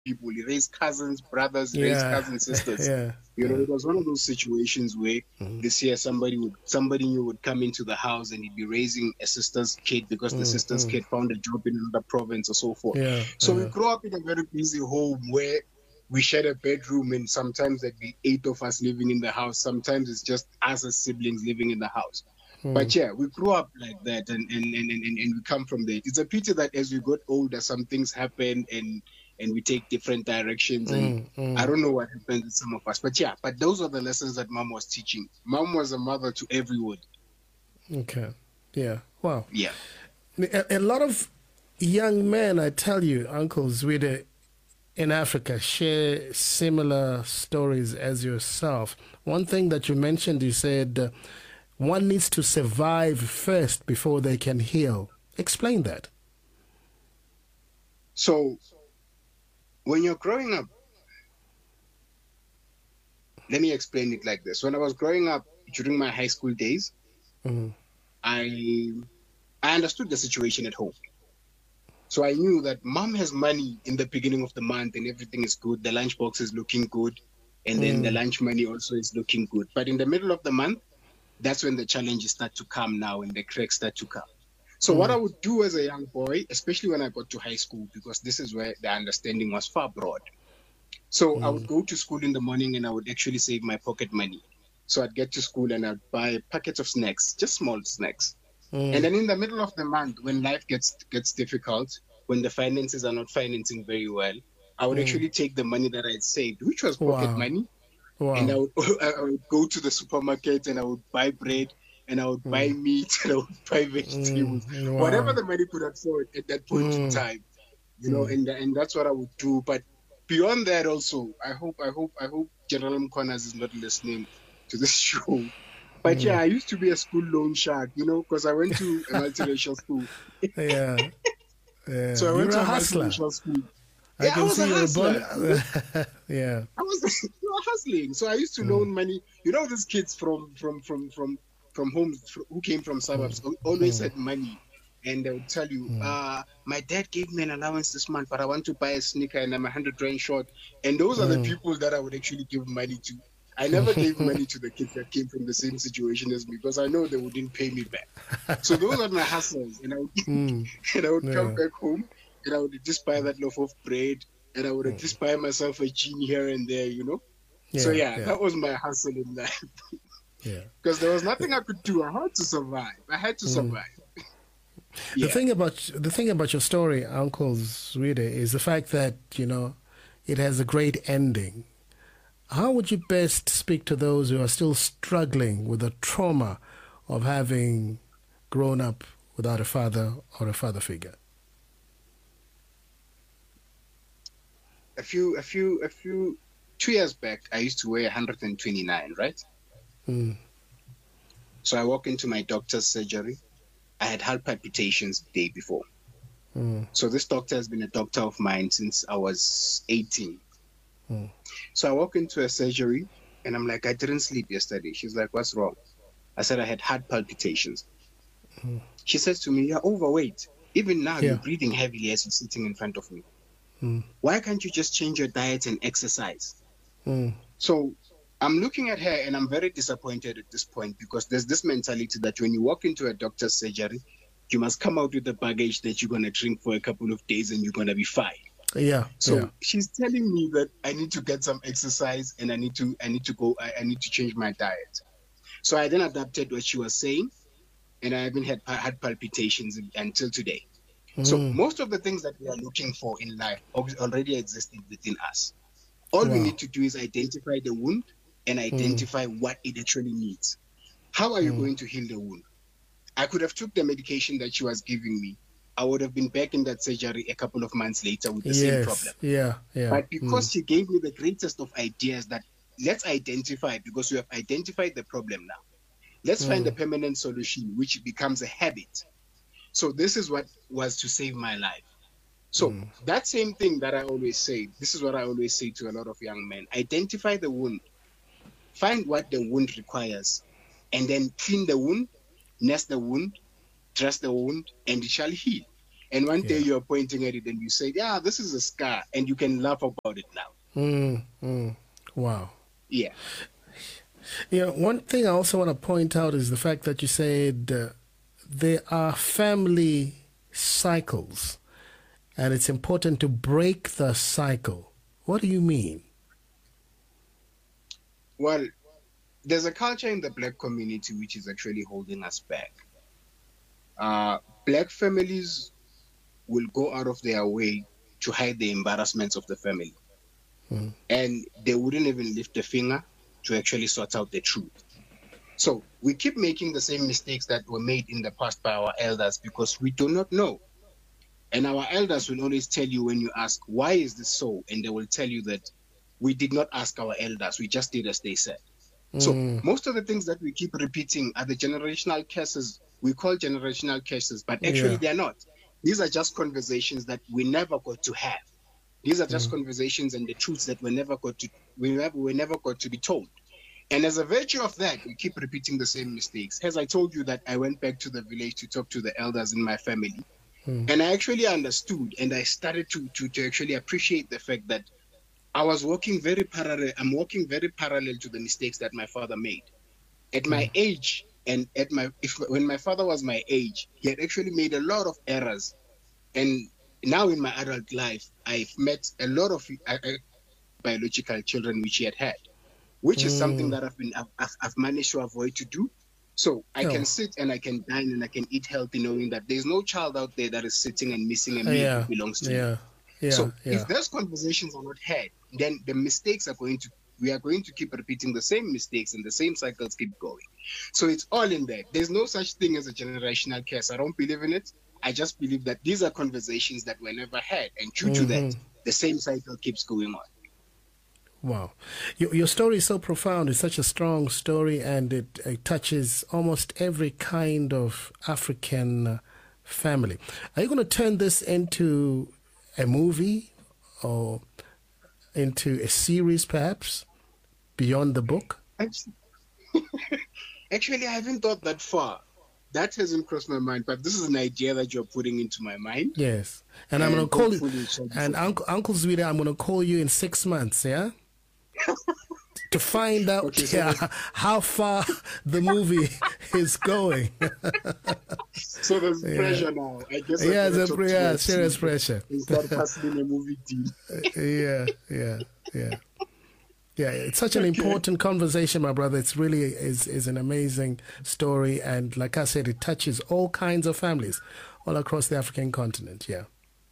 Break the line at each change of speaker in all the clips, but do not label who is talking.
people. He raised cousins, brothers, raised
Yeah,
cousins, sisters.
yeah,
You know,
yeah.
it was one of those situations where
Mm,
this year somebody new would come into the house and he'd be raising a sister's kid because the
mm,
sister's
mm.
kid found a job in another province or so forth.
Yeah,
So we grew up in a very busy home where we shared a bedroom, and sometimes there'd be eight of us living in the house. Sometimes it's just us as siblings living in the house.
mm,
But yeah, we grew up like that, and we come from there. It's a pity that as we got older, some things happen, and we take different directions, and I
mm.
don't know what happened with some of us. But yeah, but those are the lessons that mom was teaching. Mom was a mother to everyone.
Okay. Yeah. Wow.
Yeah.
A lot of young men, I tell you, uncles, in Africa share similar stories as yourself. One thing that you mentioned, you said one needs to survive first before they can heal. Explain that.
So when you're growing up, let me explain it like this. When I was growing up during my high school days,
Mm,
I I understood the situation at home. So I knew that mom has money in the beginning of the month and everything is good. The lunchbox is looking good. And then the
mm,
lunch money also is looking good. But in the middle of the month, that's when the challenges start to come now and the cracks start to come. So what I
mm,
would do as a young boy, especially when I got to high school, because this is where the understanding was far broad. So I would
mm,
go to school in the morning and I would actually save my pocket money. So I'd get to school and I'd buy packets of snacks, just small snacks. And
mm,
then in the middle of the month, when life gets difficult, when the finances are not financing very well, I would
mm.
actually take the money that I had saved, which was pocket
Wow.
money, and I
Wow.
would I would go to the supermarket and I would buy bread and I would buy
Mm,
meat and I would buy vegetables, whatever
wow.
the money could afford at that point in
Mm,
time,
mm,
and that's what I would do. But beyond that, also, I hope General Mkonas is not listening to this show. But yeah,
mm.
I used to be a school loan shark, because I went to a multiracial school.
Yeah. Yeah.
So I went
You're
to
a
a
hustler.
multiracial school.
I
Yeah, I
can
was a
see you're born.
hustler.
Yeah.
I was hustling. So I used to
Mm,
loan money. These kids from homes who came from
mm,
suburbs always
mm,
had money, and they would tell you,
mm,
my dad gave me an allowance this month, but I want to buy a sneaker and I'm 100 rand short. And those are the
mm.
people that I would actually give money to. I never gave money to the kids that came from the same situation as me because I know they wouldn't pay me back. So those are my hustles, and I would
Mm,
and I would come
yeah.
back home and I would just buy that loaf of bread and I would just buy myself a gin here and there. So
Yeah.
yeah,
Yeah.
that was my hustle in life
Yeah.
because there was nothing I could do. I had to survive. I had to
Mm.
survive. Yeah.
The thing about your story, Uncle Zwide, is the fact that it has a great ending. How would you best speak to those who are still struggling with the trauma of having grown up without a father or a father figure?
A few 2 years back, I used to weigh 129, right?
Mm,
So I walk into my doctor's surgery. I had heart palpitations the day before.
mm,
So this doctor has been a doctor of mine since I was 18.
mm,
So I walk into a surgery and I'm like, I didn't sleep yesterday. She's like, what's wrong? I said I had heart palpitations.
mm.
She says to me, you're overweight. Even now, you're
Yeah.
breathing heavily as you're sitting in front of me.
Mm,
Why can't you just change your diet and exercise?
mm,
So I'm looking at her and I'm very disappointed at this point because there's this mentality that when you walk into a doctor's surgery, you must come out with the baggage that you're going to drink for a couple of days and you're going to be fine.
yeah. Yeah.
So she's telling me that I need to get some exercise and I need to change my diet. So I then adapted what she was saying and I haven't had palpitations until today. So
Mm,
most of the things that we are looking for in life already existed within us. All we
wow.
need to do is identify the wound and
Mm,
identify what it actually needs. How are you
mm.
going to heal the wound? I could have took the medication that she was giving me. I would have been back in that surgery a couple of months later with the same
Yes.
problem.
Yeah. Yeah.
But
Mm,
because she gave me the greatest of ideas that let's identify, because we have identified the problem now. Let's find a
mm,
permanent solution, which becomes a habit. So this is what was to save my life. So
mm,
that same thing that I always say, this is what I always say to a lot of young men. Identify the wound, find what the wound requires, and then clean the wound, nurse the wound, dress the wound, and it shall heal. And one day
Yeah.
you're pointing at it and you say, yeah, this is a scar, and you can laugh about it now.
Wow.
Yeah.
One thing I also want to point out is the fact that you said there are family cycles, and it's important to break the cycle. What do you mean?
Well, there's a culture in the Black community which is actually holding us back. Black families will go out of their way to hide the embarrassments of the family. And they wouldn't even lift a finger to actually sort out the truth. So we keep making the same mistakes that were made in the past by our elders because we do not know. And our elders will always tell you when you ask, why is this so? And they will tell you that we did not ask our elders, we just did as they said. So most of the things that we keep repeating are the generational curses. We call generational curses, but actually they are not. These are just conversations that we never got to have. These are just conversations and the truths that we never got to be told. And as a virtue of that, we keep repeating the same mistakes. As I told you that I went back to the village to talk to the elders in my family, and I actually understood and I started to actually appreciate the fact that I was walking very parallel. I'm walking very parallel to the mistakes that my father made. At my age and when my father was my age, he had actually made a lot of errors. And now in my adult life, I've met a lot of biological children which he had, which is something that I've managed to avoid to do. So I can sit and I can dine and I can eat healthy, knowing that there's no child out there that is sitting and missing a meal that belongs to me. So if those conversations are not had, then the mistakes we are going to keep repeating the same mistakes and the same cycles keep going. So it's all in there. There's no such thing as a generational curse. I don't believe in it. I just believe that these are conversations that were never had. And due to that, the same cycle keeps going on.
Wow. Your story is so profound. It's such a strong story, and it touches almost every kind of African family. Are you going to turn this into a movie or into a series, perhaps, beyond the book?
Actually, I haven't thought that far. That hasn't crossed my mind, but this is an idea that you're putting into my mind.
Yes. And I'm going to call you, and Uncle Zwide, I'm going to call you in 6 months, yeah? To find out how far the movie is going.
So there's pressure now. I guess
serious pressure.
Instead of hustling a movie deal.
Yeah, it's such an important conversation, my brother. It's really is an amazing story, and like I said, it touches all kinds of families all across the African continent. Yeah,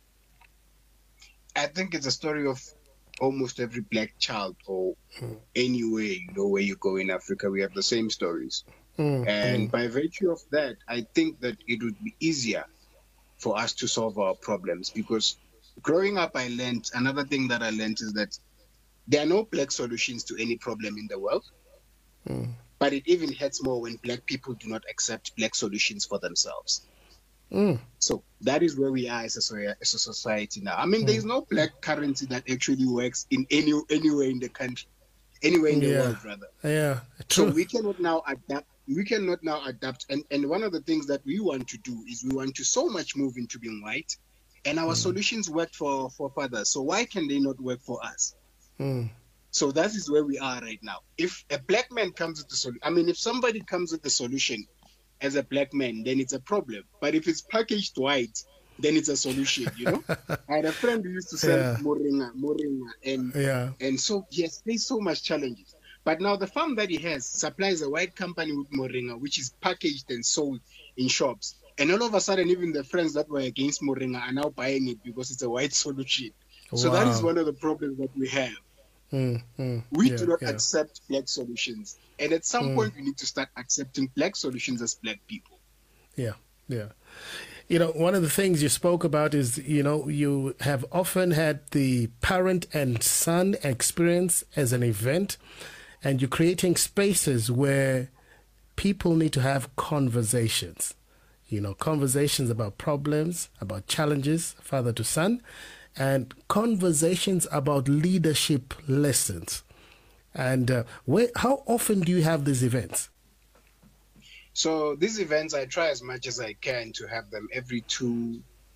I think it's a story of almost every black child, or anywhere where you go in Africa, we have the same stories. And by virtue of that, I think that it would be easier for us to solve our problems, because growing up, another thing that I learned is that there are no black solutions to any problem in the world. But it even hurts more when black people do not accept black solutions for themselves. So that is where we are as a society now. I mean, there is no black currency that actually works in anywhere in the country, anywhere in the world, rather.
Yeah, true.
So we cannot now adapt. And one of the things that we want to do is we want to so much move into being white, and our solutions worked for fathers. So why can they not work for us? So that is where we are right now. If a black man comes with the solution, if somebody comes with the solution as a black man, then it's a problem. But if it's packaged white, then it's a solution, I had a friend who used to sell moringa, and so yes, there's so much challenges. But now the farm that he has supplies a white company with moringa, which is packaged and sold in shops. And all of a sudden, even the friends that were against moringa are now buying it because it's a white solution. So that is one of the problems that we have. We do not accept black solutions. And at some point, we need to start accepting black solutions as black people.
Yeah. One of the things you spoke about is, you have often had the parent and son experience as an event, and you're creating spaces where people need to have conversations. Conversations about problems, about challenges, father to son, and conversations about leadership lessons. And how often do you have these events?
So these events, I try as much as I can to have them every 2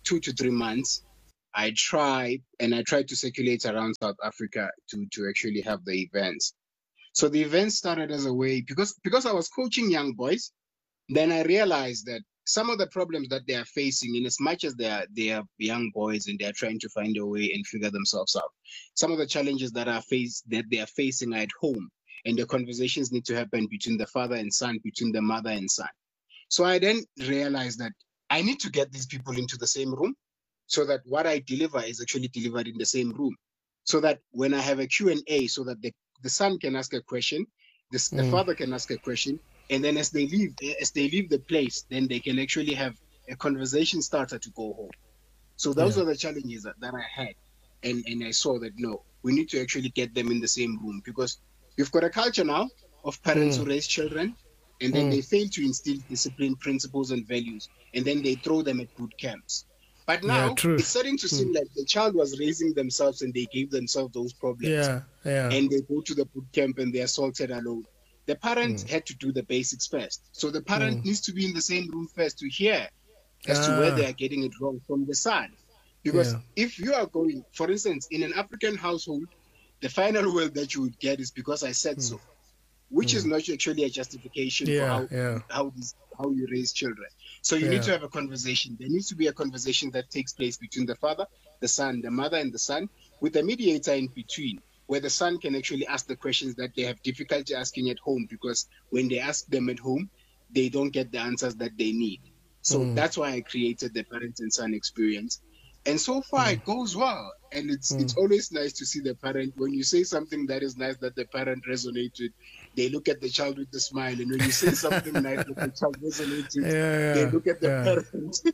2 to 3 months, I tried to circulate around South Africa to actually have the events. So the events started as a way, because I was coaching young boys, then I realized that some of the problems that they are facing, in as much as they are young boys and they are trying to find a way and figure themselves out, some of the challenges that they are facing at home, and the conversations need to happen between the father and son, between the mother and son. So I then realized that I need to get these people into the same room, so that what I deliver is actually delivered in the same room, so that when I have a Q&A, so that the son can ask a question, the father can ask a question, and then as they leave the place, then they can actually have a conversation starter to go home. So those are the challenges that I had, and I saw that no, we need to actually get them in the same room, because we've got a culture now of parents who raise children, and then they fail to instill discipline, principles, and values, and then they throw them at boot camps. But now it's starting to seem like the child was raising themselves, and they gave themselves those problems. And they go to the boot camp and they're assaulted alone. The parent had to do the basics first. So the parent needs to be in the same room first to hear as to where they are getting it wrong from the son. Because if you are going, for instance, in an African household, the final word that you would get is because I said so, which is not actually a justification for how you raise children. So you need to have a conversation. There needs to be a conversation that takes place between the father, the son, the mother, and the son, with a mediator in between, where the son can actually ask the questions that they have difficulty asking at home, because when they ask them at home, they don't get the answers that they need. So that's why I created the parent and son experience. And so far it goes well. And it's always nice to see the parent, when you say something that is nice that the parent resonates with, they look at the child with a smile. And when you say something nice that the child resonates with, they look at the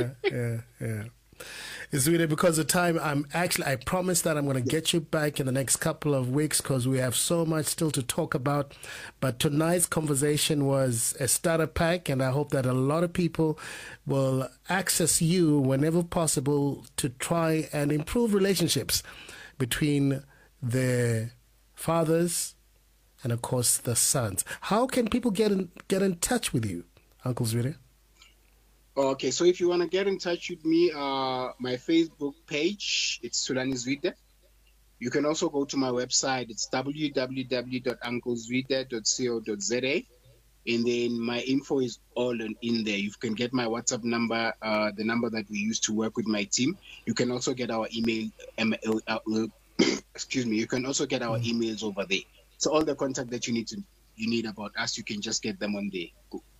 parent.
It's really because of time. I promise that I'm going to get you back in the next couple of weeks, because we have so much still to talk about. But tonight's conversation was a starter pack, and I hope that a lot of people will access you whenever possible to try and improve relationships between the fathers and, of course, the sons. How can people get in touch with you, Uncle Zwide?
Okay, so if you want to get in touch with me, my Facebook page, it's Thulani Zwide. You can also go to my website. It's www.unclezwide.co.za. And then my info is all in there. You can get my WhatsApp number, the number that we use to work with my team. You can also get our email, excuse me, you can also get our emails over there. So all the contact that you need about us, you can just get them on there.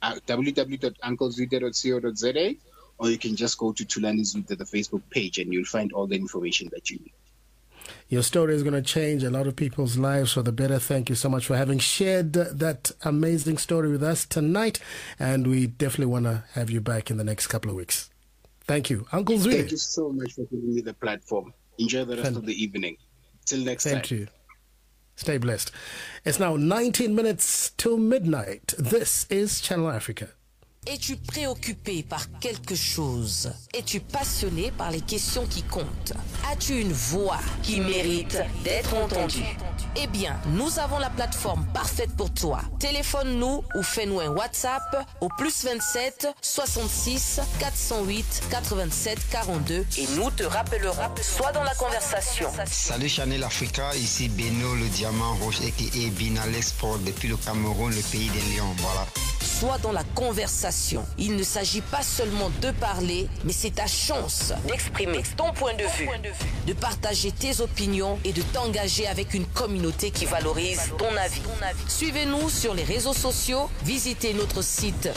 www.unclezwide.co.za, or you can just go to Thulani Zwide, the Facebook page, and you'll find all the information that you need.
Your story is going to change a lot of people's lives for the better. Thank you so much for having shared that amazing story with us tonight, and we definitely want to have you back in the next couple of weeks. Thank you, Uncle Zwide.
Thank you so much for giving me the platform. Enjoy the rest of the evening. Till next time.
Thank you. Stay blessed. It's now 19 minutes till midnight. This is Channel Africa.
Es-tu préoccupé par quelque chose? Es-tu passionné par les questions qui comptent? As-tu une voix qui mérite d'être entendue? Eh bien, nous avons la plateforme parfaite pour toi. Téléphone-nous ou fais-nous un WhatsApp au +27 66 408 87 42 et nous te rappellerons. Sois dans la conversation.
Salut Channel Africa, ici Beno le diamant rouge aka Binal Export depuis le Cameroun, le pays des lions. Voilà.
Sois dans la conversation. Il ne s'agit pas seulement de parler, mais c'est ta chance d'exprimer ton point de vue, de partager tes opinions et de t'engager avec une communauté qui valorise ton avis. Suivez-nous sur les réseaux sociaux, visitez notre site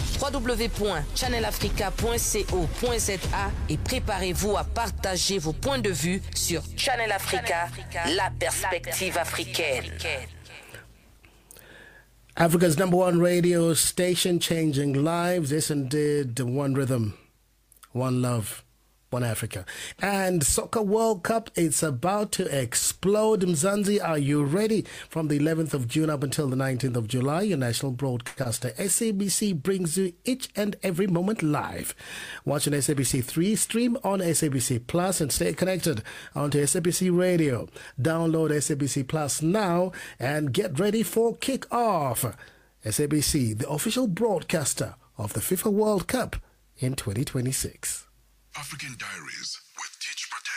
www.channelafrica.co.za et préparez-vous à partager vos points de vue sur Channel Africa, la perspective africaine.
Africa's #1 radio station, changing lives. Yes, indeed. One rhythm, one love, one Africa. And Soccer World Cup, it's about to explode. Mzansi, are you ready? From the 11th of June up until the 19th of July, your national broadcaster SABC brings you each and every moment live. Watch on SABC 3, stream on SABC Plus, and stay connected onto SABC Radio. Download SABC Plus now and get ready for kick-off. SABC, the official broadcaster of the FIFA World Cup in 2026.
African Diaries with Teach Matete.